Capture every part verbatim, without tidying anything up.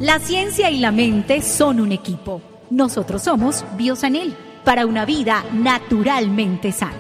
La ciencia y la mente son un equipo. Nosotros somos Biosanel, para una vida naturalmente sana.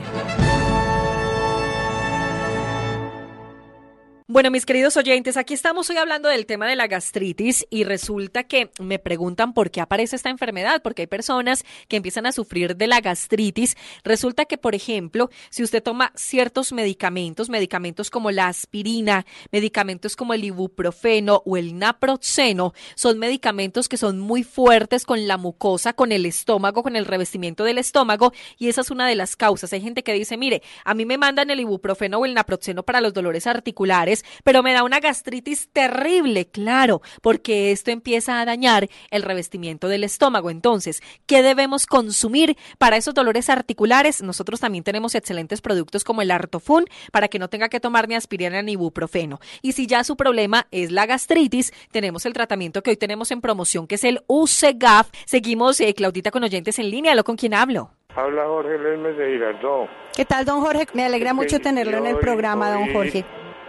Bueno, mis queridos oyentes, aquí estamos hoy hablando del tema de la gastritis y resulta que me preguntan por qué aparece esta enfermedad, porque hay personas que empiezan a sufrir de la gastritis. Resulta que, por ejemplo, si usted toma ciertos medicamentos, medicamentos como la aspirina, medicamentos como el ibuprofeno o el naproxeno, son medicamentos que son muy fuertes con la mucosa, con el estómago, con el revestimiento del estómago, y esa es una de las causas. Hay gente que dice, mire, a mí me mandan el ibuprofeno o el naproxeno para los dolores articulares, pero me da una gastritis terrible, claro, porque esto empieza a dañar el revestimiento del estómago. Entonces, ¿qué debemos consumir para esos dolores articulares? Nosotros también tenemos excelentes productos como el Artofun para que no tenga que tomar ni aspirina ni ibuprofeno. Y si ya su problema es la gastritis, tenemos el tratamiento que hoy tenemos en promoción, que es el Usegaf. Seguimos, eh, Claudita, con oyentes en línea. ¿Lo con quién hablo? Habla Jorge Lesmes de Girardot. ¿Qué tal, don Jorge? Me alegra mucho tenerlo en el programa, don Jorge.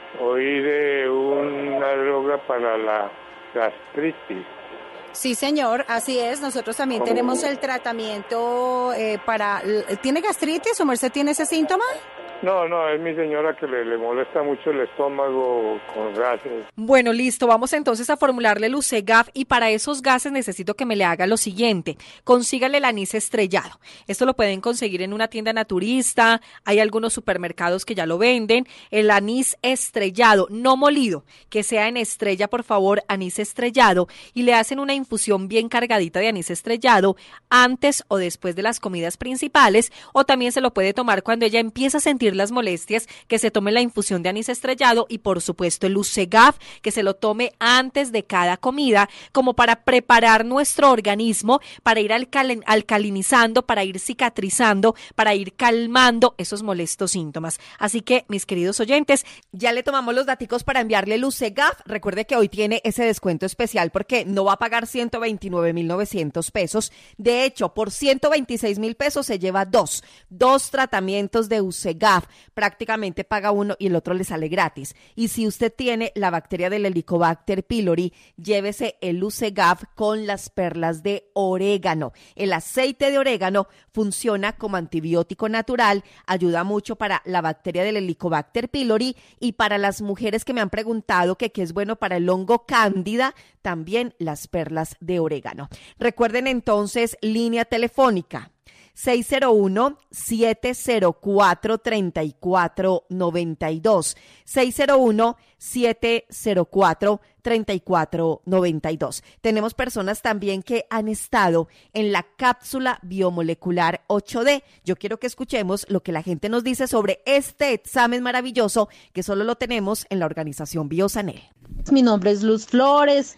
Oí de una droga para la gastritis. Sí, señor, así es. Nosotros también ¿Cómo? tenemos el tratamiento eh, para... ¿Tiene gastritis o merced tiene ese síntoma? No, no, es mi señora que le, le molesta mucho el estómago con gases. Bueno, listo, vamos entonces a formularle el Usegaf y para esos gases necesito que me le haga lo siguiente. Consígale el anís estrellado. Esto lo pueden conseguir en una tienda naturista, hay algunos supermercados que ya lo venden. El anís estrellado, no molido, que sea en estrella, por favor, anís estrellado, y le hacen una infusión bien cargadita de anís estrellado antes o después de las comidas principales, o también se lo puede tomar cuando ella empieza a sentir las molestias, que se tome la infusión de anís estrellado y por supuesto el Usegaf, que se lo tome antes de cada comida, como para preparar nuestro organismo, para ir alcal- alcalinizando, para ir cicatrizando, para ir calmando esos molestos síntomas. Así que, mis queridos oyentes, ya le tomamos los daticos para enviarle el Usegaf. Recuerde que hoy tiene ese descuento especial porque no va a pagar ciento veintinueve mil novecientos pesos. De hecho, por ciento veintiséis mil pesos se lleva dos, dos tratamientos de Usegaf. Prácticamente paga uno y el otro le sale gratis. Y si usted tiene la bacteria del Helicobacter pylori, llévese el Usegaf con las perlas de orégano. El aceite de orégano funciona como antibiótico natural, ayuda mucho para la bacteria del Helicobacter pylori y para las mujeres que me han preguntado que qué es bueno para el hongo cándida, también las perlas de orégano. Recuerden entonces, línea telefónica seis cero uno, siete cero cuatro, tres cuatro nueve dos, seis cero uno, siete cero cuatro, tres cuatro nueve dos. Tenemos personas también que han estado en la cápsula biomolecular ocho D. Yo quiero que escuchemos lo que la gente nos dice sobre este examen maravilloso que solo lo tenemos en la organización Biosanel. Mi nombre es Luz Flores.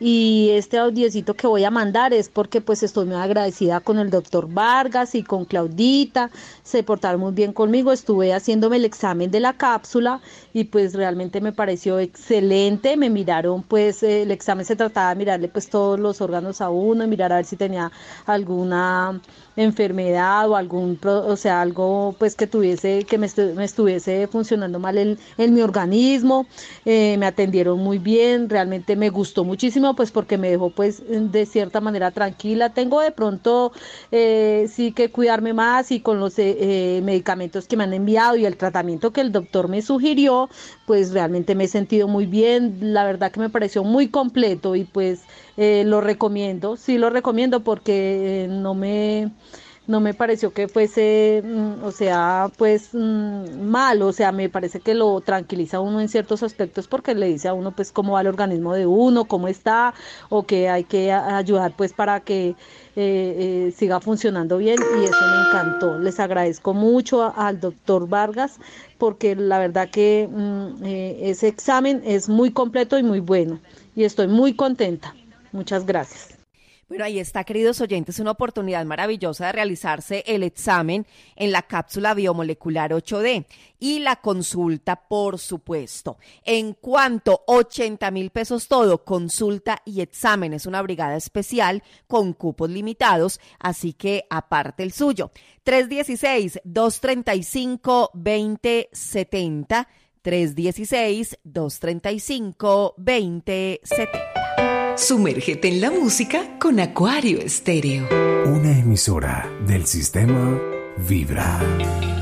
Y este audiecito que voy a mandar es porque pues estoy muy agradecida con el doctor Vargas y con Claudita, se portaron muy bien conmigo, estuve haciéndome el examen de la cápsula y pues realmente me pareció excelente, me miraron pues eh, el examen se trataba de mirarle pues todos los órganos a uno, mirar a ver si tenía alguna enfermedad o algún, o sea, algo pues que tuviese, que me, estu- me estuviese funcionando mal en, en mi organismo, eh, me atendieron muy bien, realmente me gustó muchísimo pues porque me dejó pues de cierta manera tranquila. Tengo de pronto eh, sí que cuidarme más y con los eh, eh, medicamentos que me han enviado y el tratamiento que el doctor me sugirió, pues realmente me he sentido muy bien, la verdad que me pareció muy completo y pues eh, lo recomiendo, sí lo recomiendo porque eh, no me... no me pareció que fuese, o sea, pues mal, o sea, me parece que lo tranquiliza a uno en ciertos aspectos porque le dice a uno pues cómo va el organismo de uno, cómo está, o que hay que ayudar pues para que eh, eh, siga funcionando bien y eso me encantó. Les agradezco mucho a, al doctor Vargas porque la verdad que mm, eh, ese examen es muy completo y muy bueno y estoy muy contenta. Muchas gracias. Bueno, ahí está, queridos oyentes, una oportunidad maravillosa de realizarse el examen en la cápsula biomolecular ocho D y la consulta, por supuesto. En cuanto ochenta mil pesos todo, consulta y examen. Es una brigada especial con cupos limitados, así que aparte el suyo. tres uno seis, dos tres cinco, dos cero siete cero, tres uno seis, dos tres cinco, dos cero siete cero. Sumérgete en la música con Acuario Estéreo. Una emisora del sistema Vibra.